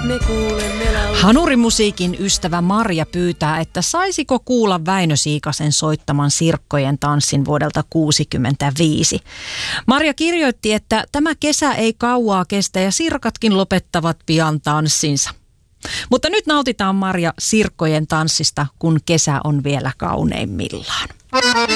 Me kuulemme laulun. Hanurimusiikin ystävä Marja pyytää, että saisiko kuulla Väinö Siikasen soittaman Sirkkojen tanssin vuodelta 1965. Marja kirjoitti, että tämä kesä ei kauaa kestä ja sirkatkin lopettavat pian tanssinsa. Mutta nyt nautitaan, Marja, Sirkkojen tanssista, kun kesä on vielä kauneimmillaan.